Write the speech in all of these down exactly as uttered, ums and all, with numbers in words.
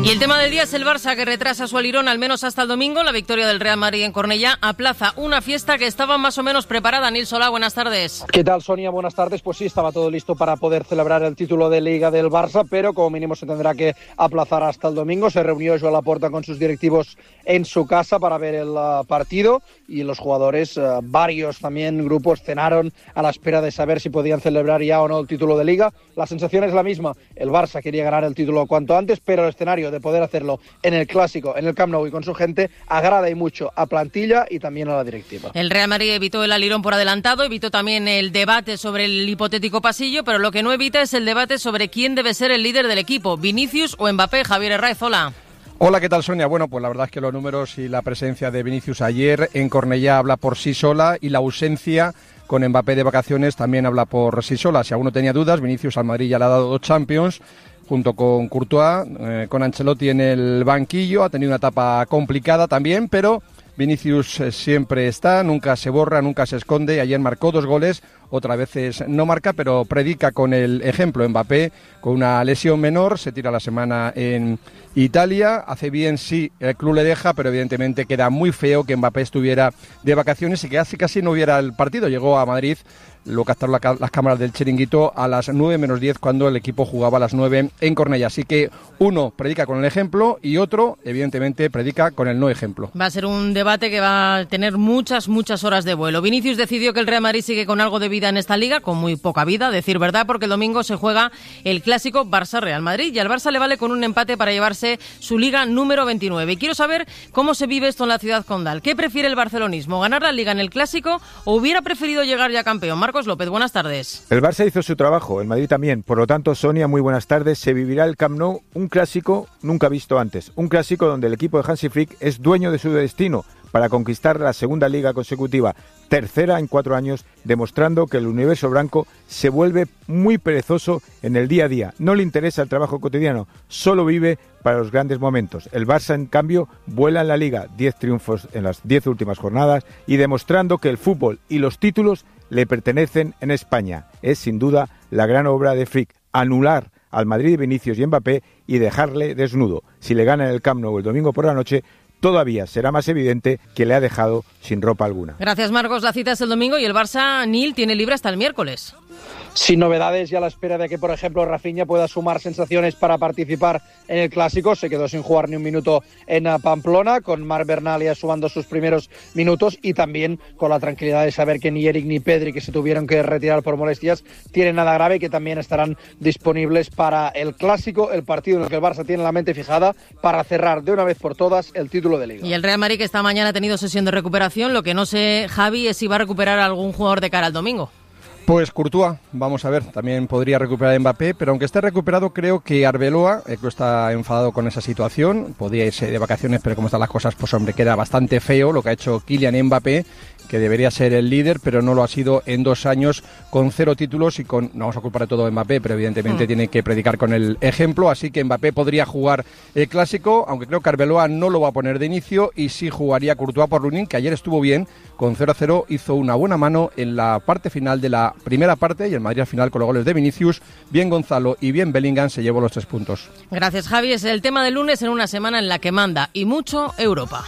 Y el tema del día es el Barça, que retrasa su alirón al menos hasta el domingo. La victoria del Real Madrid en Cornellá aplaza una fiesta que estaba más o menos preparada. Nil Solá, buenas tardes. ¿Qué tal, Sonia? Buenas tardes. Pues sí, estaba todo listo para poder celebrar el título de Liga del Barça, pero como mínimo se tendrá que aplazar hasta el domingo. Se reunió Joan Laporta con sus directivos en su casa para ver el uh, partido, y los jugadores, uh, varios también grupos, cenaron a la espera de saber si podían celebrar ya o no el título de Liga. La sensación es la misma. El Barça quería ganar el título cuanto antes, pero el escenario de poder hacerlo en el Clásico, en el Camp Nou y con su gente, agrada y mucho a plantilla y también a la directiva. El Real Madrid evitó el alirón por adelantado, evitó también el debate sobre el hipotético pasillo, pero lo que no evita es el debate sobre quién debe ser el líder del equipo, Vinicius o Mbappé. Javier Herráez, hola. Hola, ¿qué tal, Sonia? Bueno, pues la verdad es que los números y la presencia de Vinicius ayer en Cornellá habla por sí sola, y la ausencia con Mbappé de vacaciones también habla por sí sola. Si alguno tenía dudas, Vinicius al Madrid ya le ha dado dos Champions, junto con Courtois, eh, con Ancelotti en el banquillo. Ha tenido una etapa complicada también, pero Vinicius eh, siempre está, nunca se borra, nunca se esconde. Ayer marcó dos goles, otras veces no marca, pero predica con el ejemplo. Mbappé, con una lesión menor, se tira la semana en Italia. Hace bien, sí, el club le deja, pero evidentemente queda muy feo que Mbappé estuviera de vacaciones y que casi casi no hubiera el partido. Llegó a Madrid, lo captaron la, las cámaras del Chiringuito a las nueve menos diez, cuando el equipo jugaba a las nueve en Cornellá. Así que uno predica con el ejemplo y otro, evidentemente, predica con el no ejemplo. Va a ser un debate que va a tener muchas, muchas horas de vuelo. Vinicius decidió que el Real Madrid sigue con algo de vida en esta liga, con muy poca vida, a decir verdad, porque el domingo se juega el clásico Barça-Real Madrid, y al Barça le vale con un empate para llevarse su liga número veintinueve. Y quiero saber cómo se vive esto en la ciudad condal. ¿Qué prefiere el barcelonismo, ganar la liga en el clásico o hubiera preferido llegar ya campeón? Marcos López, buenas tardes. El Barça hizo su trabajo, el Madrid también. Por lo tanto, Sonia, muy buenas tardes. Se vivirá el Camp Nou, un clásico nunca visto antes. Un clásico donde el equipo de Hansi Flick es dueño de su destino para conquistar la segunda liga consecutiva, tercera en cuatro años, demostrando que el universo blanco se vuelve muy perezoso en el día a día. No le interesa el trabajo cotidiano, solo vive para los grandes momentos. El Barça, en cambio, vuela en la liga, diez triunfos en las diez últimas jornadas, y demostrando que el fútbol y los títulos le pertenecen en España. Es sin duda la gran obra de Flick, anular al Madrid de Vinicius y Mbappé y dejarle desnudo. Si le gana en el Camp Nou el domingo por la noche, todavía será más evidente que le ha dejado sin ropa alguna. Gracias, Marcos. La cita es el domingo y el Barça, Nil, tiene libre hasta el miércoles. Sin novedades, y a la espera de que, por ejemplo, Rafinha pueda sumar sensaciones para participar en el Clásico. Se quedó sin jugar ni un minuto en Pamplona, con Marc Bernal ya sumando sus primeros minutos, y también con la tranquilidad de saber que ni Eric ni Pedri, que se tuvieron que retirar por molestias, tienen nada grave y que también estarán disponibles para el Clásico, el partido en el que el Barça tiene la mente fijada para cerrar de una vez por todas el título de Liga. Y el Real Madrid, que esta mañana ha tenido sesión de recuperación. Lo que no sé, Javi, es si va a recuperar a algún jugador de cara al domingo. Pues Courtois, vamos a ver, también podría recuperar a Mbappé, pero aunque esté recuperado, creo que Arbeloa, eh, que está enfadado con esa situación, podía irse de vacaciones, pero como están las cosas, pues hombre, queda bastante feo lo que ha hecho Kylian Mbappé, que debería ser el líder, pero no lo ha sido en dos años, con cero títulos y con, no vamos a culpar de todo a Mbappé, pero evidentemente mm. tiene que predicar con el ejemplo, así que Mbappé podría jugar el Clásico, aunque creo que Arbeloa no lo va a poner de inicio, y sí jugaría Courtois por Lunin, que ayer estuvo bien, con cero a cero, hizo una buena mano en la parte final de la primera parte, y el Madrid al final con los goles de Vinicius, bien Gonzalo y bien Bellingham, se llevó los tres puntos. Gracias, Javi. Es el tema del lunes en una semana en la que manda, y mucho, Europa.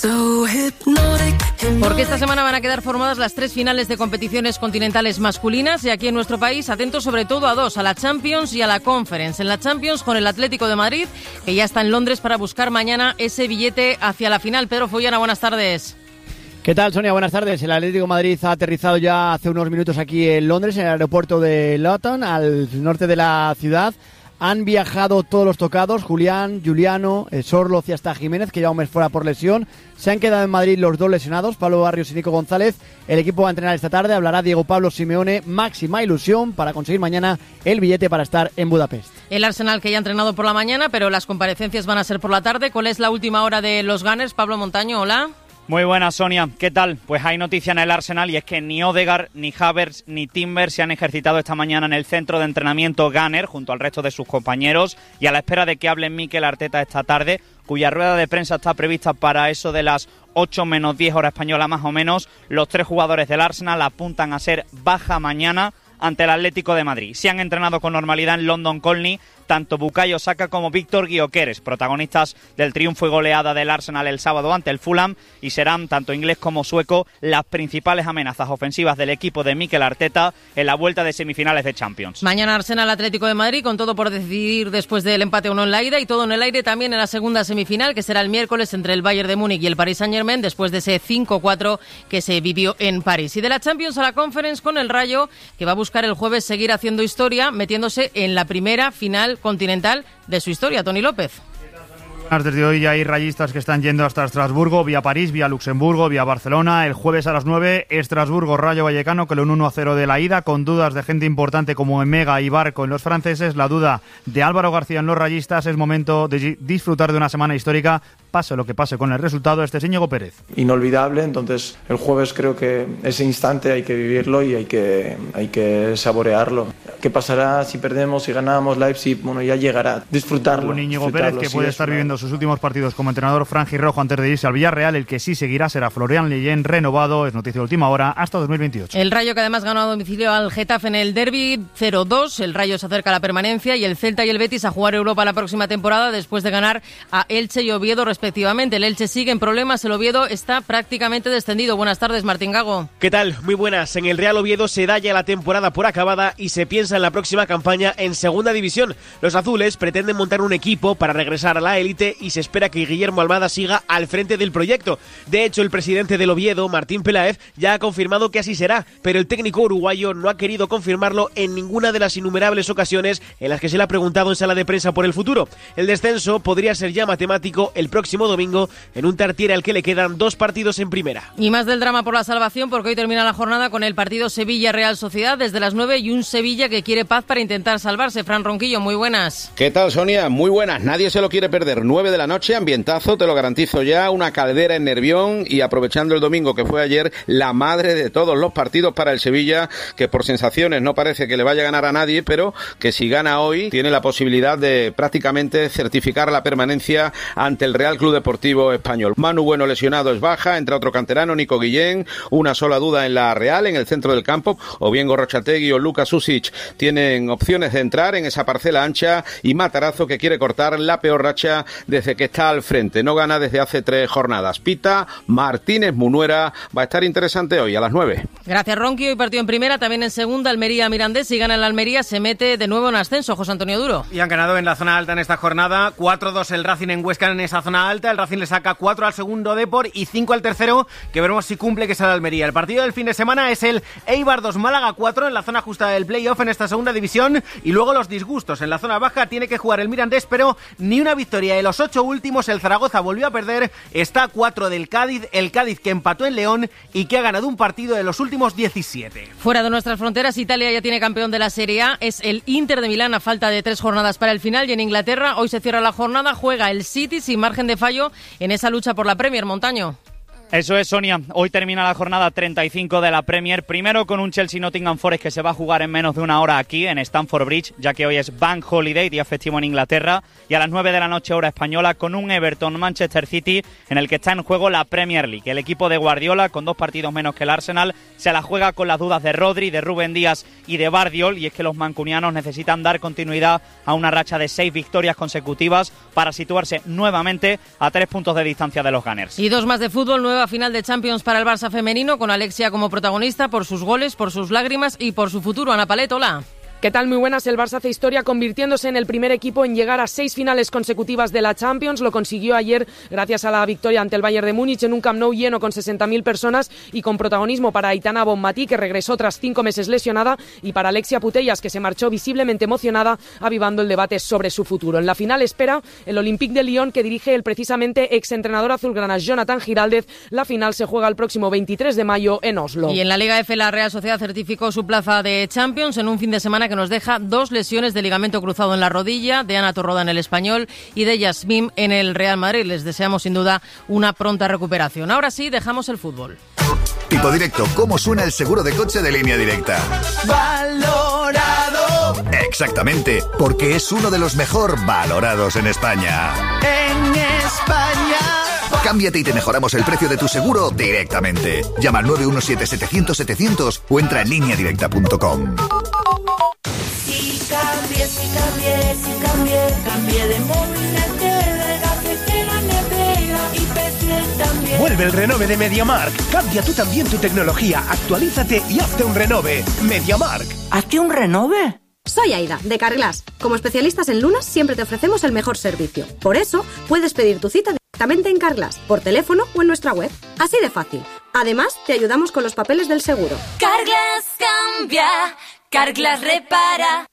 Porque esta semana van a quedar formadas las tres finales de competiciones continentales masculinas, y aquí en nuestro país atentos sobre todo a dos, a la Champions y a la Conference. En la Champions con el Atlético de Madrid, que ya está en Londres para buscar mañana ese billete hacia la final. Pedro Follana, buenas tardes. ¿Qué tal, Sonia? Buenas tardes. El Atlético de Madrid ha aterrizado ya hace unos minutos aquí en Londres, en el aeropuerto de Luton, al norte de la ciudad. Han viajado todos los tocados, Julián, Juliano, Sorloz y hasta Jiménez, que lleva un mes fuera por lesión. Se han quedado en Madrid los dos lesionados, Pablo Barrios y Nico González. El equipo va a entrenar esta tarde, hablará Diego Pablo Simeone. Máxima ilusión para conseguir mañana el billete para estar en Budapest. El Arsenal, que ya ha entrenado por la mañana, pero las comparecencias van a ser por la tarde. ¿Cuál es la última hora de los Gunners? Pablo Montaño, hola. Muy buenas, Sonia. ¿Qué tal? Pues hay noticia en el Arsenal, y es que ni Odegaard, ni Havertz, ni Timber se han ejercitado esta mañana en el centro de entrenamiento Gunner junto al resto de sus compañeros, y a la espera de que hable Mikel Arteta esta tarde, cuya rueda de prensa está prevista para eso de las ocho menos diez hora española más o menos, los tres jugadores del Arsenal apuntan a ser baja mañana ante el Atlético de Madrid. Se han entrenado con normalidad en London Colney, tanto Bukayo Saka como Víctor Gyökeres, protagonistas del triunfo y goleada del Arsenal el sábado ante el Fulham, y serán tanto inglés como sueco las principales amenazas ofensivas del equipo de Mikel Arteta en la vuelta de semifinales de Champions. Mañana Arsenal Atlético de Madrid, con todo por decidir después del empate uno en la ida y todo en el aire también en la segunda semifinal, que será el miércoles entre el Bayern de Múnich y el Paris Saint-Germain, después de ese cinco cuatro que se vivió en París. Y de la Champions a la Conference, con el Rayo, que va a buscar el jueves seguir haciendo historia, metiéndose en la primera final continental de su historia. Tony López. Desde hoy ya hay rayistas que están yendo hasta Estrasburgo, vía París, vía Luxemburgo, vía Barcelona. El jueves a las nueve, Estrasburgo, Rayo Vallecano, con un uno a cero de la ida, con dudas de gente importante como Emega y Barco en los franceses. La duda de Álvaro García en los rayistas. Es momento de disfrutar de una semana histórica, pase lo que pase con el resultado. Este es Íñigo Pérez. Inolvidable, entonces el jueves creo que ese instante hay que vivirlo y hay que, hay que saborearlo. ¿Qué pasará si perdemos, si ganamos Leipzig? Bueno, ya llegará. Disfrutarlo. Un Íñigo Pérez que puede estar viviendo sus últimos partidos como entrenador franjirrojo antes de irse al Villarreal. El que sí seguirá será Florian Leyen, renovado, es noticia de última hora, hasta dos mil veintiocho. El Rayo, que además ganó a domicilio al Getafe en el derbi cero dos. El Rayo se acerca a la permanencia, y el Celta y el Betis a jugar Europa la próxima temporada después de ganar a Elche y Oviedo respectivamente. El Elche sigue en problemas, el Oviedo está prácticamente descendido. Buenas tardes, Martín Gago. ¿Qué tal? Muy buenas. En el Real Oviedo se da ya la temporada por acabada y se piensa en la próxima campaña en Segunda División. Los azules pretenden montar un equipo para regresar a la élite y se espera que Guillermo Almada siga al frente del proyecto. De hecho, el presidente del Oviedo, Martín Peláez, ya ha confirmado que así será, pero el técnico uruguayo no ha querido confirmarlo en ninguna de las innumerables ocasiones en las que se le ha preguntado en sala de prensa por el futuro. El descenso podría ser ya matemático el próximo domingo en un Tartiere al que le quedan dos partidos en primera. Y más del drama por la salvación, porque hoy termina la jornada con el partido Sevilla-Real Sociedad desde las nueve y un Sevilla que quiere paz para intentar salvarse. Fran Ronquillo, muy buenas. ¿Qué tal, Sonia? Muy buenas. Nadie se lo quiere perder. nueve de la noche, ambientazo, te lo garantizo ya, una caldera en Nervión, y aprovechando el domingo que fue ayer, la madre de todos los partidos para el Sevilla, que por sensaciones no parece que le vaya a ganar a nadie, pero que si gana hoy tiene la posibilidad de prácticamente certificar la permanencia ante el Real Club Deportivo Español. Manu Bueno lesionado es baja, entre otro canterano, Nico Guillén, una sola duda en la Real, en el centro del campo, o bien Gorrochategui o Lucas Susic tienen opciones de entrar en esa parcela ancha, y Matarazzo, que quiere cortar la peor racha desde que está al frente, no gana desde hace tres jornadas. Pita Martínez Munuera, va a estar interesante hoy a las nueve. Gracias, Ronqui. Hoy partido en primera, también en segunda, Almería Mirandés. Si gana el Almería se mete de nuevo en ascenso. José Antonio Duro. Y han ganado en la zona alta en esta jornada, cuatro dos el Racing en Huesca en esa zona alta. El Racing le saca cuatro al segundo Depor y cinco al tercero, que veremos si cumple, que es el Almería. El partido del fin de semana es el Eibar dos Málaga cuatro en la zona justa del playoff en esta segunda división, y luego los disgustos en la zona baja. Tiene que jugar el Mirandés, pero ni una victoria de los ocho últimos. El Zaragoza volvió a perder, está a cuatro del Cádiz, el Cádiz que empató en León y que ha ganado un partido de los últimos diecisiete. Fuera de nuestras fronteras, Italia ya tiene campeón de la Serie A, es el Inter de Milán a falta de tres jornadas para el final, y en Inglaterra hoy se cierra la jornada, juega el City sin margen de fallo en esa lucha por la Premier. Montaño. Eso es, Sonia. Hoy termina la jornada treinta y cinco de la Premier, primero con un Chelsea-Nottingham Forest que se va a jugar en menos de una hora aquí en Stamford Bridge, ya que hoy es Bank Holiday, día festivo en Inglaterra, y a las nueve de la noche hora española con un Everton-Manchester City en el que está en juego la Premier League. El equipo de Guardiola, con dos partidos menos que el Arsenal, se la juega con las dudas de Rodri, de Rubén Díaz y de Bardiol, y es que los mancunianos necesitan dar continuidad a una racha de seis victorias consecutivas para situarse nuevamente a tres puntos de distancia de los Gunners. Y dos más de fútbol, nueva final de Champions para el Barça femenino, con Alexia como protagonista por sus goles, por sus lágrimas y por su futuro. Ana Palet, hola. ¿Qué tal? Muy buenas. El Barça hace historia convirtiéndose en el primer equipo en llegar a seis finales consecutivas de la Champions. Lo consiguió ayer gracias a la victoria ante el Bayern de Múnich en un Camp Nou lleno con sesenta mil personas y con protagonismo para Aitana Bonmatí, que regresó tras cinco meses lesionada, y para Alexia Putellas, que se marchó visiblemente emocionada, avivando el debate sobre su futuro. En la final espera el Olympique de Lyon, que dirige el precisamente exentrenador azulgrana Jonathan Giraldez. La final se juega el próximo veintitrés de mayo en Oslo. Y en la Liga F, la Real Sociedad certificó su plaza de Champions en un fin de semana que nos deja dos lesiones de ligamento cruzado en la rodilla, de Ana Torroda en el Español y de Yasmín en el Real Madrid. Les deseamos sin duda una pronta recuperación. Ahora sí, dejamos el fútbol. Tipo Directo, ¿cómo suena el seguro de coche de Línea Directa? ¡Valorado! Exactamente, porque es uno de los mejor valorados en España. En España. Cámbiate y te mejoramos el precio de tu seguro directamente. Llama al nueve uno siete, setecientos, setecientos o entra en línea directa punto com. Si cambies, si cambies, si cambies. cambié de móvil, de tele, cafetera, nevera y P C también. Vuelve el renove de MediaMark. Cambia tú también tu tecnología, actualízate y hazte un renove. MediaMark. ¿Hazte un renove? Soy Aida, de Carglass. Como especialistas en lunas, siempre te ofrecemos el mejor servicio. Por eso, puedes pedir tu cita directamente en Carglass, por teléfono o en nuestra web. Así de fácil. Además, te ayudamos con los papeles del seguro. Carglass cambia, Carglass repara.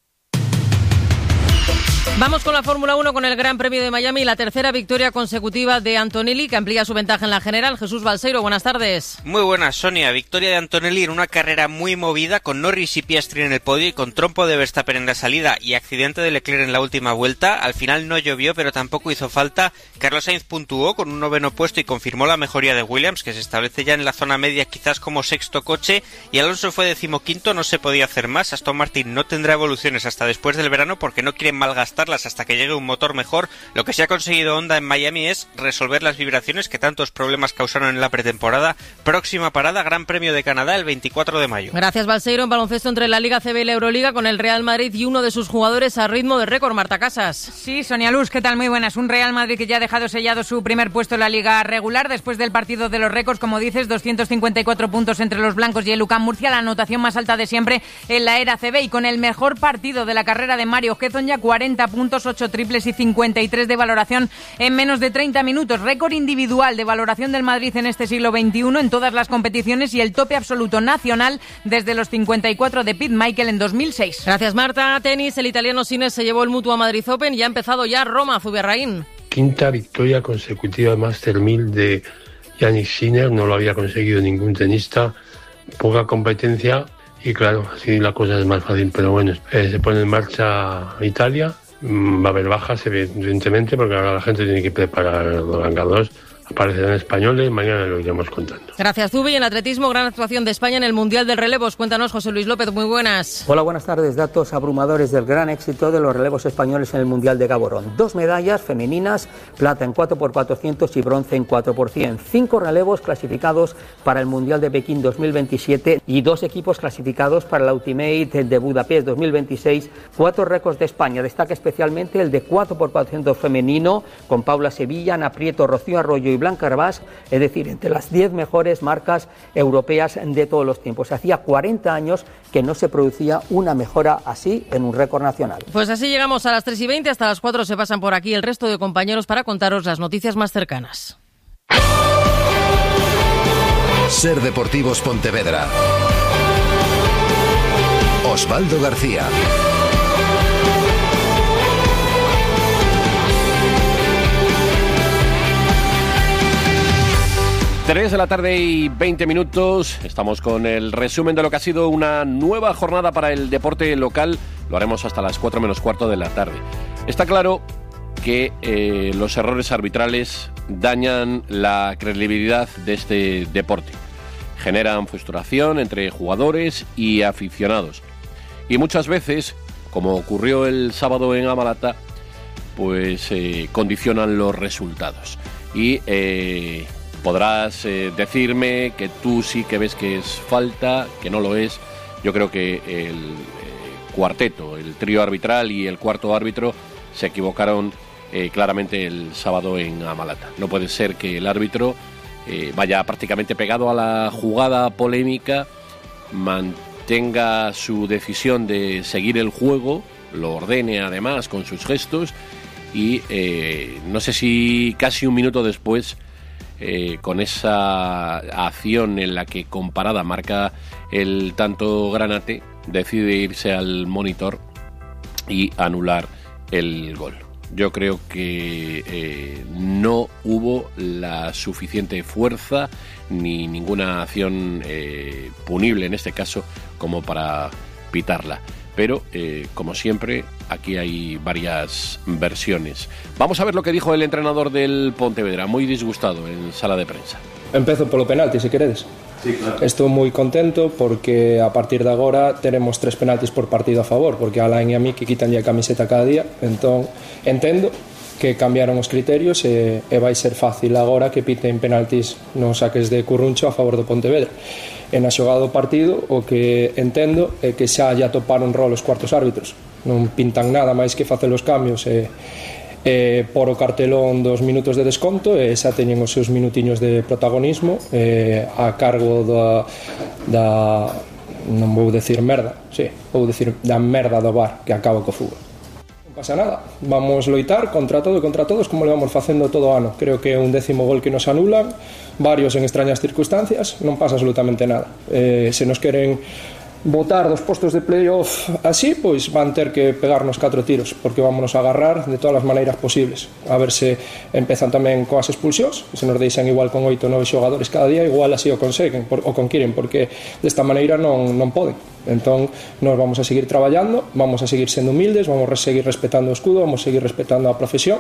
Vamos con la Fórmula uno, con el Gran Premio de Miami, la tercera victoria consecutiva de Antonelli, que amplía su ventaja en la general. Jesús Balseiro, buenas tardes. Muy buenas, Sonia. Victoria de Antonelli en una carrera muy movida, con Norris y Piastri en el podio y con trompo de Verstappen en la salida y accidente de Leclerc en la última vuelta. Al final no llovió, pero tampoco hizo falta. Carlos Sainz puntuó con un noveno puesto y confirmó la mejoría de Williams, que se establece ya en la zona media, quizás como sexto coche, y Alonso fue decimoquinto. No se podía hacer más. Aston Martin no tendrá evoluciones hasta después del verano porque no quieren malgastar hasta que llegue un motor mejor. Lo que se ha conseguido Honda en Miami es resolver las vibraciones que tantos problemas causaron en la pretemporada. Próxima parada, Gran Premio de Canadá el veinticuatro de mayo. Gracias, Balseiro. En baloncesto, entre la Liga C B y la Euroliga, con el Real Madrid y uno de sus jugadores a ritmo de récord. Marta Casas. Sí, Sonia Luz, ¿qué tal? Muy buenas. Un Real Madrid que ya ha dejado sellado su primer puesto en la Liga regular después del partido de los récords, como dices, doscientos cincuenta y cuatro puntos entre los blancos y el UCAM Murcia, la anotación más alta de siempre en la era C B, y con el mejor partido de la carrera de Mario Gezon, ya cuarenta puntos, ocho triples y cincuenta y tres de valoración en menos de treinta minutos. Récord individual de valoración del Madrid en este siglo veintiuno en todas las competiciones y el tope absoluto nacional desde los cincuenta y cuatro de Pete Michael en dos mil seis. Gracias, Marta. Tenis, el italiano Sinner se llevó el Mutua Madrid Open y ha empezado ya Roma, Zubiarraín. Quinta victoria consecutiva de Master mil de Yannick Sinner, no lo había conseguido ningún tenista, poca competencia y claro, así la cosa es más fácil, pero bueno, eh, se pone en marcha Italia. Va a haber bajas, evidentemente, porque ahora la gente tiene que preparar los rangados. Aparecerán españoles, mañana lo iremos contando. Gracias, Zubi. En atletismo, gran actuación de España en el Mundial de Relevos. Cuéntanos, José Luis López, muy buenas. Hola, buenas tardes. Datos abrumadores del gran éxito de los relevos españoles en el Mundial de Gaborone. Dos medallas femeninas, plata en cuatro por cuatrocientos y bronce en cuatro por cien. Cinco relevos clasificados para el Mundial de Pekín dos mil veintisiete y dos equipos clasificados para la Ultimate de Budapest dos mil veintiséis. Cuatro récords de España. Destaca especialmente el de cuatro por cuatrocientos femenino, con Paula Sevilla, Ana Prieto, Rocío Arroyo y Blanca Arbás, es decir, entre las diez mejores marcas europeas de todos los tiempos. Hacía cuarenta años que no se producía una mejora así en un récord nacional. Pues así llegamos a las tres y veinte, hasta las cuatro se pasan por aquí el resto de compañeros para contaros las noticias más cercanas. Ser Deportivos Pontevedra. Osvaldo García. tres de la tarde y veinte minutos. Estamos con el resumen de lo que ha sido una nueva jornada para el deporte local. Lo haremos hasta las cuatro menos cuarto de la tarde. Está claro que eh, los errores arbitrales dañan la credibilidad de este deporte. Generan frustración entre jugadores y aficionados. Y muchas veces, como ocurrió el sábado en Amalata, pues eh, condicionan los resultados. Y eh, podrás eh, decirme que tú sí que ves que es falta, que no lo es. Yo creo que el eh, cuarteto, el trío arbitral y el cuarto árbitro se equivocaron eh, claramente el sábado en Amalata. No puede ser que el árbitro eh, vaya prácticamente pegado a la jugada polémica, mantenga su decisión de seguir el juego, lo ordene además con sus gestos y eh, no sé si casi un minuto después, Eh, con esa acción en la que comparada marca el tanto Granate, decide irse al monitor y anular el gol. Yo creo que eh, no hubo la suficiente fuerza ni ninguna acción eh, punible en este caso como para pitarla. Pero, eh, como siempre, aquí hay varias versiones. Vamos a ver lo que dijo el entrenador del Pontevedra, muy disgustado en sala de prensa. Empezo polo penalti, se queredes. Sí, claro. Estou moi contento porque a partir de agora teremos tres penaltis por partido a favor, porque a Alain e a mí que quitan a camiseta cada día. Entón, entendo que cambiaron os criterios e, e vai ser fácil agora que piten penaltis nos saques de Curruncho a favor do Pontevedra. E na xogada do partido o que entendo é que xa ya toparon rol os cuartos árbitros, non pintan nada máis que facer os cambios e, eh, por o cartelón dos minutos de desconto e xa teñen os seus minutiños de protagonismo eh, a cargo da, da non vou decir merda, sí, vou decir da merda do bar que acaba co fútbol. Non pasa nada, vamos loitar contra todo e contra todos como le vamos facendo todo o ano. Creo que un décimo gol que nos anulan, varios en extrañas circunstancias, non pasa absolutamente nada. Eh, se nos queren botar dos postos de playoff así, pois van ter que pegarnos catro tiros, porque vámonos a agarrar de todas as maneiras posibles. A ver se empezan tamén coas expulsións, se nos deixan igual con oito ou nove xogadores cada día, igual así o conseguen, por, o conquiren, porque desta maneira non, non poden. Entón, nos vamos a seguir traballando, vamos a seguir sendo humildes, vamos a seguir respetando o escudo, vamos a seguir respetando a profesión,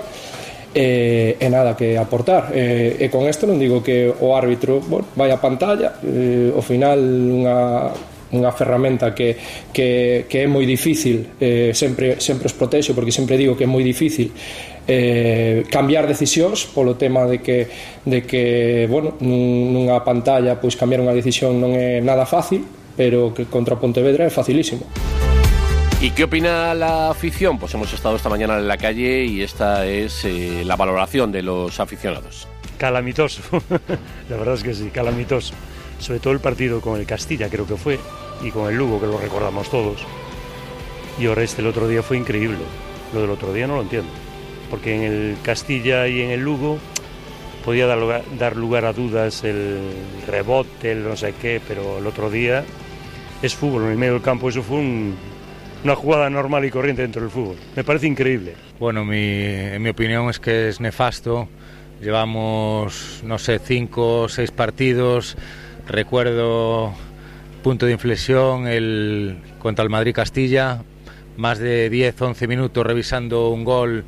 e, e nada que aportar. E, e con isto non digo que o árbitro, bueno, vai a pantalla, e, ao final unha unha ferramenta que, que, que é moi difícil, eh, sempre, sempre os protexo porque sempre digo que é moi difícil eh, cambiar decisións polo tema de que, de que bueno, nunha pantalla pois cambiar unha decisión non é nada fácil, pero que contra Pontevedra é facilísimo. ¿Y qué opina la afición? Pues hemos estado esta mañana en la calle y esta es eh, la valoración de los aficionados. Calamitoso, la verdad es que sí, calamitoso. Sobre todo el partido con el Castilla, creo que fue, y con el Lugo, que lo recordamos todos. Y Oreste el otro día fue increíble. Lo del otro día no lo entiendo, porque en el Castilla y en el Lugo podía dar lugar, dar lugar a dudas el rebote, el no sé qué, pero el otro día es fútbol, en el medio del campo. Eso fue un, una jugada normal y corriente dentro del fútbol. Me parece increíble. Bueno, mi, en mi opinión es que es nefasto. Llevamos, no sé, cinco o seis partidos. Recuerdo punto de inflexión el contra el Madrid-Castilla, más de diez once minutos revisando un gol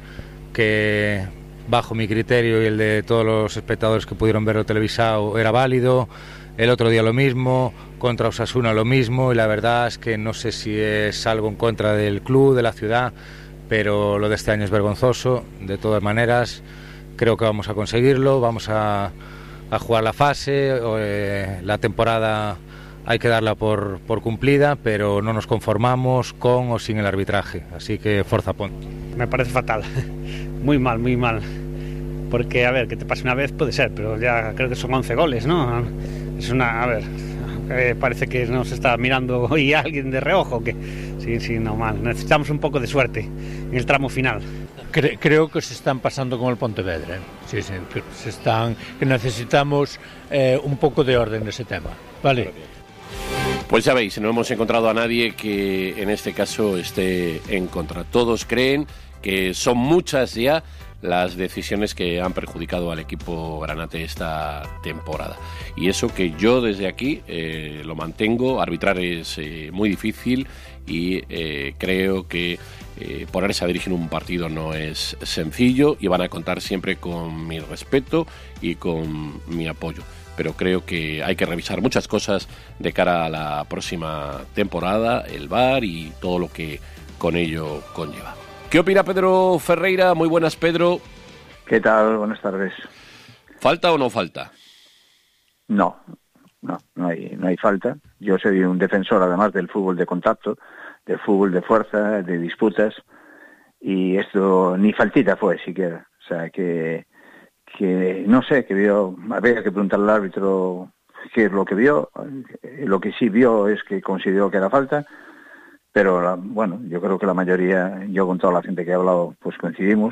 que bajo mi criterio y el de todos los espectadores que pudieron verlo televisado era válido. El otro día lo mismo, contra Osasuna lo mismo, y la verdad es que no sé si es algo en contra del club, de la ciudad, pero lo de este año es vergonzoso. De todas maneras, creo que vamos a conseguirlo, vamos a a jugar la fase, eh, la temporada hay que darla por, por cumplida, pero no nos conformamos con o sin el arbitraje, así que forza Ponte. Me parece fatal, muy mal, muy mal, porque a ver, que te pase una vez puede ser, pero ya creo que son once goles, ¿no? Es una, a ver, eh, parece que nos está mirando hoy alguien de reojo, que sí, sí, no mal, necesitamos un poco de suerte en el tramo final. Cre- creo que se están pasando con el Pontevedra, ¿eh? Sí, sí, se están, que necesitamos eh, un poco de orden en ese tema, ¿vale? Pues ya veis, no hemos encontrado a nadie que en este caso esté en contra. Todos creen que son muchas ya las decisiones que han perjudicado al equipo granate esta temporada. Y eso que yo desde aquí eh, lo mantengo, arbitrar es eh, muy difícil y eh, creo que eh, ponerse a dirigir un partido no es sencillo y van a contar siempre con mi respeto y con mi apoyo. Pero creo que hay que revisar muchas cosas de cara a la próxima temporada, el V A R y todo lo que con ello conlleva. ¿Qué opina Pedro Ferreira? Muy buenas, Pedro. ¿Qué tal? Buenas tardes. ¿Falta o no falta? No, no, no hay, no hay falta. Yo soy un defensor, además, del fútbol de contacto, del fútbol de fuerza, de disputas, y esto ni faltita fue siquiera. O sea, que, que no sé, que vio, había que preguntarle al árbitro qué es lo que vio. Lo que sí vio es que consideró que era falta. Pero, la, bueno, yo creo que la mayoría, yo con toda la gente que he hablado, pues coincidimos.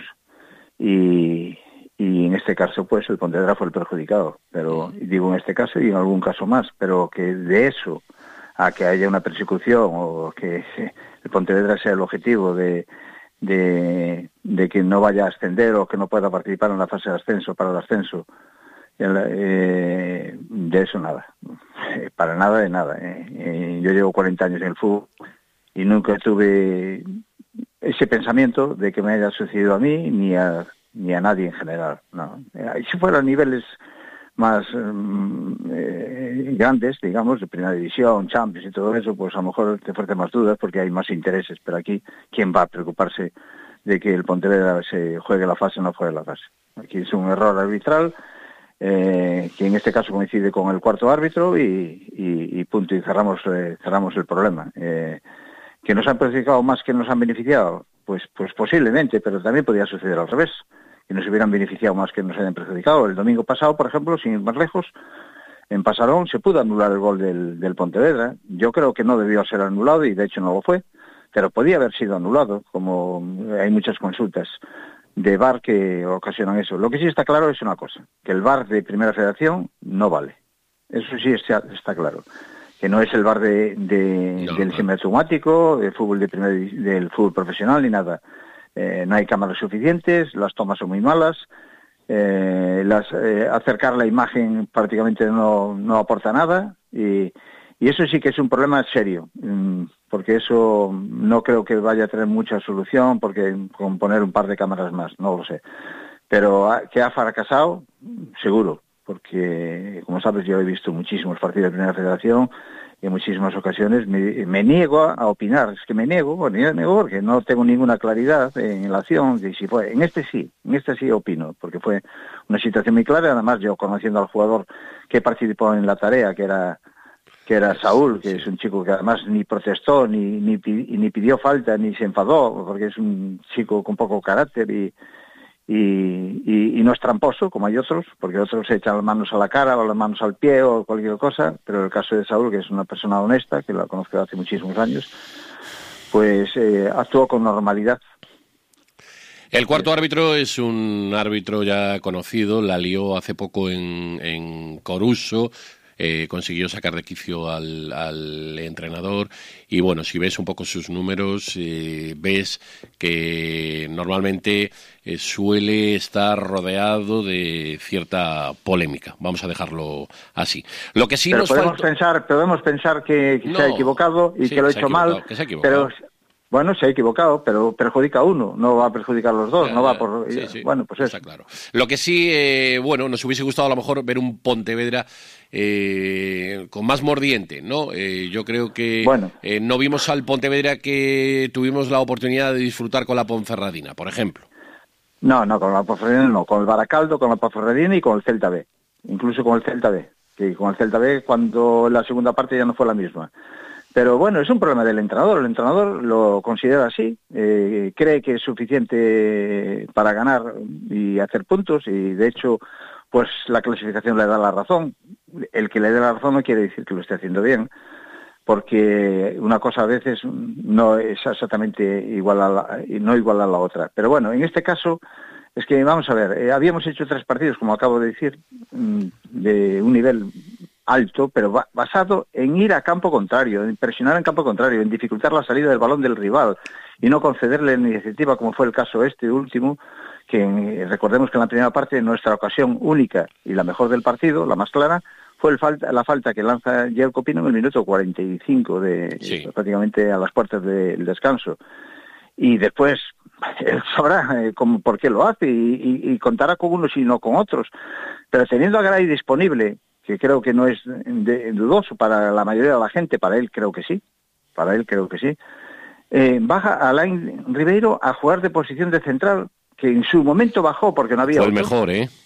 Y, y en este caso, pues, el Pontevedra fue el perjudicado. Pero, digo en este caso y en algún caso más. Pero que de eso a que haya una persecución o que el Pontevedra sea el objetivo de, de, de que no vaya a ascender o que no pueda participar en la fase de ascenso para el ascenso, eh, de eso nada. Para nada de nada. Eh. Eh, yo llevo cuarenta años en el fútbol y nunca tuve ese pensamiento de que me haya sucedido a mí ni a ni a nadie en general. No. Si fuera a niveles más eh, grandes, digamos, de primera división, Champions y todo eso, pues a lo mejor te ofrece más dudas porque hay más intereses. Pero aquí, ¿quién va a preocuparse de que el Pontevedra se juegue la fase o no juegue la fase? Aquí es un error arbitral, eh, que en este caso coincide con el cuarto árbitro y, y, y punto, y cerramos, eh, cerramos el problema. Eh, ¿Que nos han perjudicado más que nos han beneficiado? pues, pues posiblemente, pero también podría suceder al revés, que nos hubieran beneficiado más que nos hayan perjudicado. El domingo pasado, por ejemplo, sin ir más lejos, en Pasarón se pudo anular el gol del, del Pontevedra. Yo creo que no debió ser anulado y de hecho no lo fue, pero podía haber sido anulado, como hay muchas consultas de V A R que ocasionan eso. Lo que sí está claro es una cosa, que el V A R de Primera Federación no vale. Eso sí está, está claro. Que no es el V A R de, de, no, del no. semiautomático, del fútbol de primer, del fútbol profesional ni nada. Eh, no hay cámaras suficientes, las tomas son muy malas, eh, las, eh, acercar la imagen prácticamente no, no aporta nada y, y eso sí que es un problema serio, porque eso no creo que vaya a tener mucha solución, porque con poner un par de cámaras más, no lo sé. Pero que ha fracasado, seguro, porque como sabes yo he visto muchísimos partidos de Primera Federación y en muchísimas ocasiones me, me niego a opinar, es que me niego, bueno, me niego porque no tengo ninguna claridad en la acción, de si fue, en este sí, en este sí opino, porque fue una situación muy clara, además yo conociendo al jugador que participó en la tarea, que era que era Saúl, que sí. es un chico que además ni protestó, ni, ni, ni pidió falta, ni se enfadó, porque es un chico con poco carácter y Y, y, y no es tramposo, como hay otros, porque otros se echan las manos a la cara o las manos al pie o cualquier cosa, pero en el caso de Saúl, que es una persona honesta, que la conozco hace muchísimos años, pues eh, actuó con normalidad. El cuarto árbitro es un árbitro ya conocido, la lió hace poco en, en Coruso, Eh, consiguió sacar de quicio al, al entrenador y bueno, si ves un poco sus números eh, ves que normalmente eh, suele estar rodeado de cierta polémica, vamos a dejarlo así. Lo que sí pero nos podemos falta... pensar podemos pensar que, que no, se ha equivocado y sí, que lo ha hecho mal, que se ha equivocado. pero bueno, se ha equivocado, pero perjudica a uno, no va a perjudicar a los dos, ya, no va ya, por... Sí, sí, bueno, pues está eso. Claro. Lo que sí, eh, bueno, nos hubiese gustado a lo mejor ver un Pontevedra eh, con más mordiente, ¿no? Eh, yo creo que bueno. eh, no vimos al Pontevedra que tuvimos la oportunidad de disfrutar con la Ponferradina, por ejemplo. No, no, con la Ponferradina no, con el Baracaldo, con la Ponferradina y con el Celta B, incluso con el Celta B, que con el Celta B cuando la segunda parte ya no fue la misma. Pero bueno, es un problema del entrenador. El entrenador lo considera así, eh, cree que es suficiente para ganar y hacer puntos y de hecho, pues la clasificación le da la razón. El que le dé la razón no quiere decir que lo esté haciendo bien, porque una cosa a veces no es exactamente igual a la, no igual a la otra. Pero bueno, en este caso es que vamos a ver, eh, habíamos hecho tres partidos, como acabo de decir, de un nivel alto, pero ba- basado en ir a campo contrario, en presionar en campo contrario, en dificultar la salida del balón del rival y no concederle la iniciativa, como fue el caso este último, que eh, recordemos que en la primera parte, nuestra ocasión única y la mejor del partido, la más clara, fue el falta, la falta que lanza Jerko Pino en el minuto cuarenta y cinco, de, sí. prácticamente a las puertas del descanso. Y después, él sabrá eh, cómo, por qué lo hace y, y, y contará con unos y no con otros. Pero teniendo a Garay disponible, que creo que no es de, dudoso para la mayoría de la gente, para él creo que sí, para él creo que sí, eh, baja a Alain Ribeiro a jugar de posición de central, que en su momento bajó porque no había Fue el otro. mejor, ¿eh?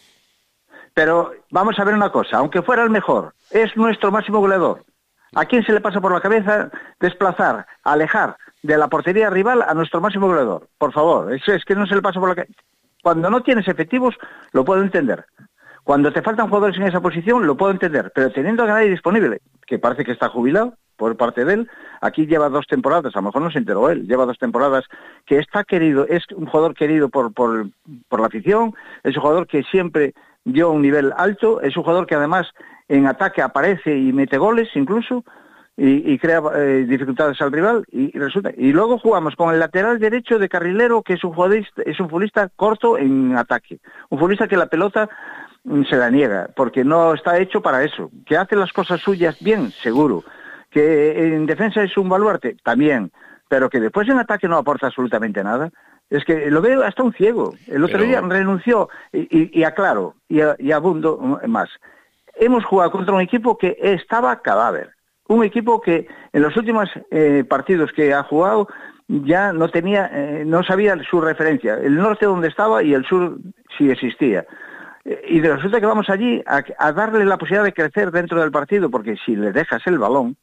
Pero vamos a ver una cosa, aunque fuera el mejor, es nuestro máximo goleador. ¿A quién se le pasa por la cabeza desplazar, alejar de la portería rival a nuestro máximo goleador? Por favor, eso es que no se le pasa por la cabeza. Cuando no tienes efectivos, lo puedo entender. Cuando te faltan jugadores en esa posición, lo puedo entender, pero teniendo a Garay disponible, que parece que está jubilado por parte de él, aquí lleva dos temporadas, a lo mejor no se enteró él, lleva dos temporadas que está querido, es un jugador querido por, por, por la afición, es un jugador que siempre dio un nivel alto, es un jugador que además en ataque aparece y mete goles incluso, y, y crea eh, dificultades al rival, y, y resulta y luego jugamos con el lateral derecho de carrilero, que es un jugador, es un futbolista corto en ataque, un futbolista que la pelota se la niega, porque no está hecho para eso. Que hace las cosas suyas bien, seguro. Que en defensa es un baluarte, también. Pero que después en ataque no aporta absolutamente nada. Es que lo veo hasta un ciego. El otro Pero... día renunció, y, y, y aclaro, y, y abundo más. Hemos jugado contra un equipo que estaba cadáver. Un equipo que en los últimos eh, partidos que ha jugado ya no tenía, eh, no sabía su referencia. El norte donde estaba y el sur sí existía. Y resulta que vamos allí a, a darle la posibilidad de crecer dentro del partido, porque si le dejas el balón,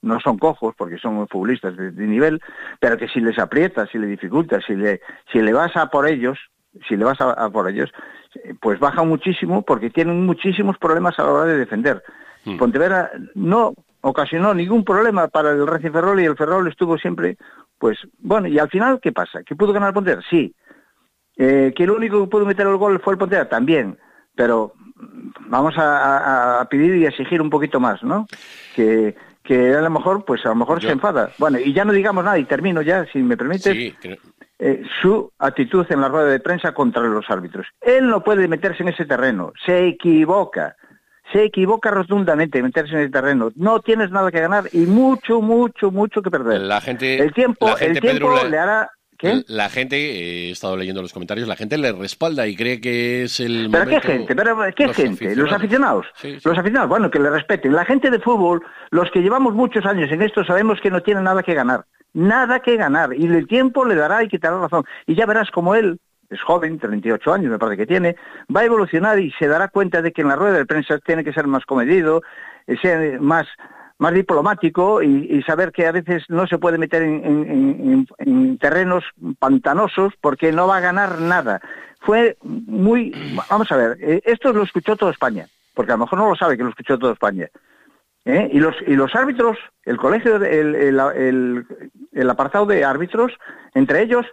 no son cojos porque son futbolistas de, de nivel, pero que si les aprietas, si le dificultas, si le, si le vas a por ellos, si le vas a, a por ellos, pues baja muchísimo porque tienen muchísimos problemas a la hora de defender. Mm. Pontevedra no ocasionó ningún problema para el Racing Ferrol y el Ferrol estuvo siempre, pues, bueno, y al final, ¿qué pasa? ¿Que pudo ganar el Pontevedra? Sí. Eh, ¿Que el único que pudo meter el gol fue el Pontevedra? También. Pero vamos a, a, a pedir y exigir un poquito más, ¿no? Que, que a lo mejor, pues a lo mejor Yo... se enfada. Bueno, y ya no digamos nada, y termino ya, si me permites, sí, que... eh, su actitud en la rueda de prensa contra los árbitros. Él no puede meterse en ese terreno, se equivoca, se equivoca rotundamente en meterse en ese terreno. No tienes nada que ganar y mucho, mucho, mucho que perder. La gente, el tiempo, la gente el tiempo Pedro, le hará... ¿Qué? La gente, eh, he estado leyendo los comentarios, la gente le respalda y cree que es el ¿Pero momento... qué gente? ¿Pero qué los gente? aficionados. ¿Los aficionados? Sí, sí. Los aficionados, bueno, que le respeten. La gente de fútbol, los que llevamos muchos años en esto, sabemos que no tienen nada que ganar. Nada que ganar. Y el tiempo le dará y quitará razón. Y ya verás como él, es joven, treinta y ocho años me parece que tiene, va a evolucionar y se dará cuenta de que en la rueda de prensa tiene que ser más comedido, ser más... más diplomático y, y saber que a veces no se puede meter en, en, en, en terrenos pantanosos porque no va a ganar nada. Fue muy... Vamos a ver, eh, esto lo escuchó toda España, porque a lo mejor no lo sabe que lo escuchó toda España. ¿Eh? Y los y los árbitros, el colegio, el, el, el, el apartado de árbitros, entre ellos,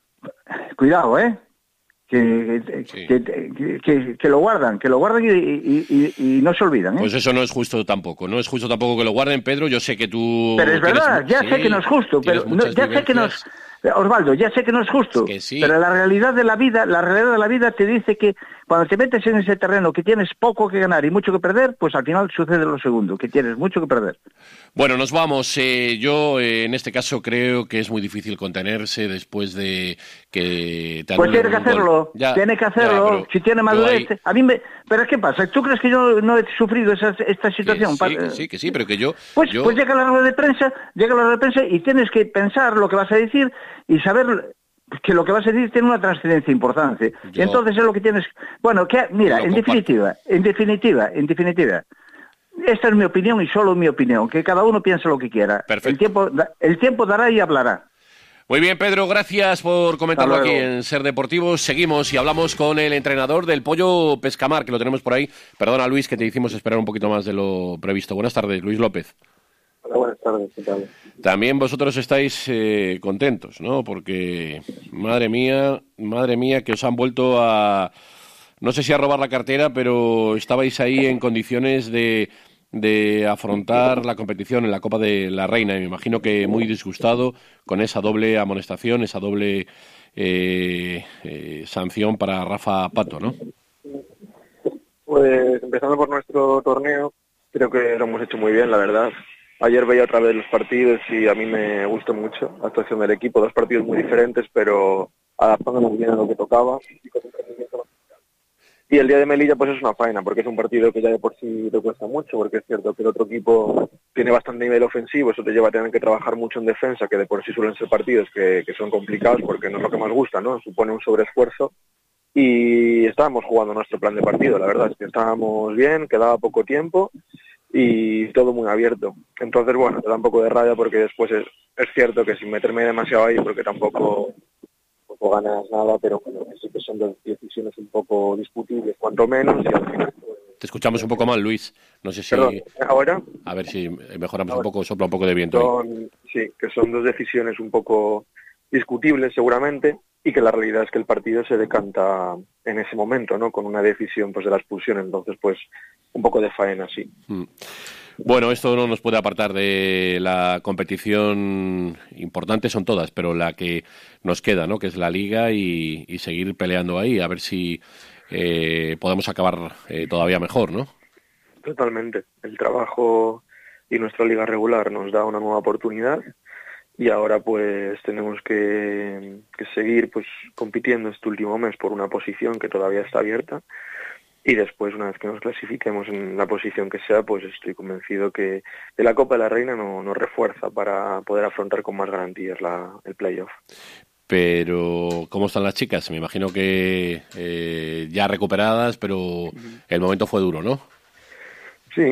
cuidado, ¿eh? Que, sí. que, que, que, que lo guardan, que lo guardan y, y, y, y no se olvidan, ¿eh? Pues eso no es justo tampoco, no es justo tampoco que lo guarden, Pedro. Yo sé que tú... Pero es verdad, tienes, ya sí, sé que no es justo, pero no, ya vivencias. sé que no es... Osvaldo, ya sé que no es justo, es que sí. Pero la realidad de la vida, la realidad de la vida te dice que cuando te metes en ese terreno que tienes poco que ganar y mucho que perder, pues al final sucede lo segundo, que tienes mucho que perder. Bueno, nos vamos. Eh, yo eh, en este caso creo que es muy difícil contenerse después de que te Pues tiene que hacerlo, ya, tiene que hacerlo, ya, si tiene madurez. Ahí... A mí me... Pero ¿qué pasa? ¿Tú crees que yo no he sufrido esa, esta situación? Que sí, que sí, que sí, pero que yo... Pues, yo... pues llega la rueda de prensa, llega la rueda de prensa y tienes que pensar lo que vas a decir y saber que lo que vas a decir tiene una trascendencia importante. Yo... Y entonces es lo que tienes... Bueno, que mira, en comparto. definitiva, en definitiva, en definitiva, esta es mi opinión y solo mi opinión, que cada uno piense lo que quiera. Perfecto. El tiempo, el tiempo dará y hablará. Muy bien, Pedro, gracias por comentarlo aquí en Ser Deportivos. Seguimos y hablamos con el entrenador del Pollo Pescamar, que lo tenemos por ahí. Perdona, Luis, que te hicimos esperar un poquito más de lo previsto. Buenas tardes, Luis López. Hola, buenas tardes, ¿qué tal? También vosotros estáis eh, contentos, ¿no? Porque, madre mía, madre mía, que os han vuelto a... No sé si a robar la cartera, pero estabais ahí en condiciones de... de afrontar la competición en la Copa de la Reina, y me imagino que muy disgustado con esa doble amonestación, esa doble eh, eh, sanción para Rafa Pato, ¿no? Pues empezando por nuestro torneo, creo que lo hemos hecho muy bien, la verdad. Ayer veía otra vez los partidos y a mí me gustó mucho la actuación del equipo, dos partidos muy diferentes, pero adaptándonos bien a lo que tocaba y con un rendimiento. Y el día de Melilla pues es una faena, porque es un partido que ya de por sí te cuesta mucho, porque es cierto que el otro equipo tiene bastante nivel ofensivo, eso te lleva a tener que trabajar mucho en defensa, que de por sí suelen ser partidos que, que son complicados porque no es lo que más gusta, ¿no? Supone un sobreesfuerzo. Y estábamos jugando nuestro plan de partido, la verdad es que estábamos bien, quedaba poco tiempo y todo muy abierto. Entonces, bueno, te da un poco de rabia porque después es, es cierto que sin meterme demasiado ahí, porque tampoco... o ganas nada, pero bueno, sí que son dos decisiones un poco discutibles, cuanto menos, y al final... Pues... Te escuchamos un poco mal, Luis. No sé si... Perdón, ¿ahora? A ver si mejoramos ahora. un poco, sopla un poco de viento. Son, sí, que son dos decisiones un poco discutibles seguramente, y que la realidad es que el partido se decanta en ese momento, ¿no? Con una decisión pues de la expulsión, entonces pues un poco de faena, sí. Mm. Bueno, esto no nos puede apartar de la competición importante, son todas, pero la que nos queda, ¿no? Que es la Liga y, y seguir peleando ahí, a ver si eh, podemos acabar eh, todavía mejor, ¿no? Totalmente. El trabajo y nuestra Liga regular nos da una nueva oportunidad y ahora pues tenemos que, que seguir pues compitiendo este último mes por una posición que todavía está abierta. Y después, una vez que nos clasifiquemos en la posición que sea, pues estoy convencido que, que la Copa de la Reina no, nos refuerza para poder afrontar con más garantías la, el playoff. Pero, ¿cómo están las chicas? Me imagino que eh, ya recuperadas, pero el momento fue duro, ¿no? Sí,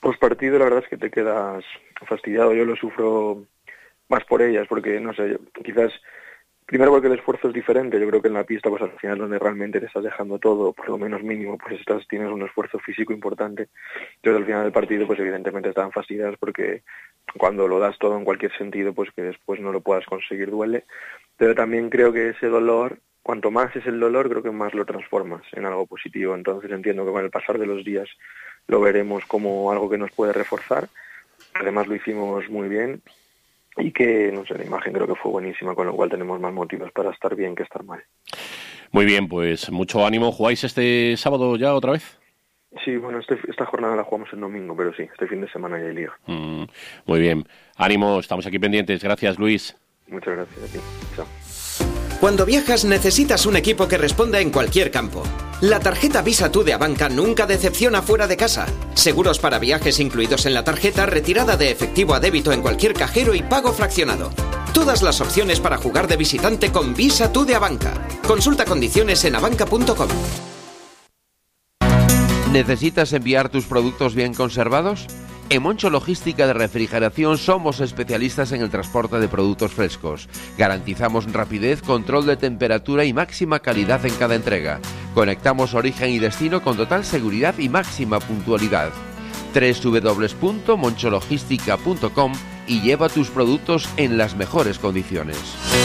Post partido la verdad es que te quedas fastidiado. Yo lo sufro más por ellas, porque no sé, quizás primero porque el esfuerzo es diferente. Yo creo que en la pista, pues al final donde realmente te estás dejando todo, por lo menos mínimo, pues estás tienes un esfuerzo físico importante. Entonces al final del partido, pues evidentemente estaban fastidiadas porque cuando lo das todo en cualquier sentido, pues que después no lo puedas conseguir duele. Pero también creo que ese dolor, cuanto más es el dolor, creo que más lo transformas en algo positivo. Entonces entiendo que con el pasar de los días lo veremos como algo que nos puede reforzar. Además lo hicimos muy bien y que, no sé, la imagen creo que fue buenísima, con lo cual tenemos más motivos para estar bien que estar mal. Muy bien, pues mucho ánimo. ¿Jugáis este sábado ya otra vez? Sí, bueno, este, esta jornada la jugamos el domingo, pero sí, este fin de semana ya hay liga. Mm, muy bien. Ánimo, estamos aquí pendientes. Gracias, Luis. Muchas gracias a ti. Chao. Cuando viajas necesitas un equipo que responda en cualquier campo. La tarjeta Visa Tú de Abanca nunca decepciona fuera de casa. Seguros para viajes incluidos en la tarjeta, retirada de efectivo a débito en cualquier cajero y pago fraccionado. Todas las opciones para jugar de visitante con Visa Tú de Abanca. Consulta condiciones en abanca punto com. ¿Necesitas enviar tus productos bien conservados? En Moncho Logística de Refrigeración somos especialistas en el transporte de productos frescos. Garantizamos rapidez, control de temperatura y máxima calidad en cada entrega. Conectamos origen y destino con total seguridad y máxima puntualidad. doble u doble u doble u punto moncho logística punto com y lleva tus productos en las mejores condiciones.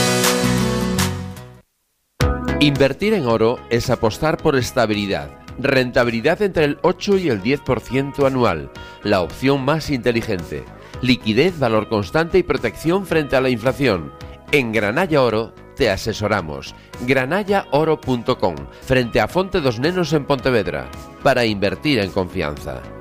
Invertir en oro es apostar por estabilidad. Rentabilidad entre el ocho y el diez por ciento anual, la opción más inteligente. Liquidez, valor constante y protección frente a la inflación. En Granalla Oro te asesoramos. granalla oro punto com, frente a Fonte dos Nenos en Pontevedra, para invertir en confianza.